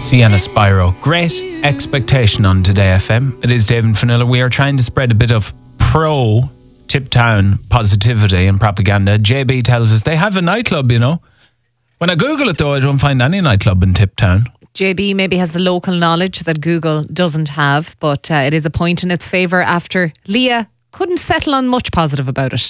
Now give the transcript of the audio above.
Sienna Spyro. Great expectation on Today FM. It is David Fanilla. We are trying to spread a bit of pro Tiptown positivity and propaganda. JB tells us they have a nightclub, you know. When I Google it though, I don't find any nightclub in Tiptown. JB maybe has the local knowledge that Google doesn't have, but it is a point in its favour after Leah couldn't settle on much positive about it.